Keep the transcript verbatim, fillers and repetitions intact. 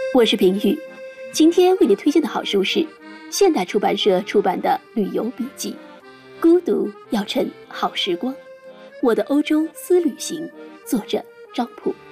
我是平宇，今天为你推荐的好书是现代出版社出版的旅游笔记《孤独要趁好时光：我的欧洲私旅行》，作者张普。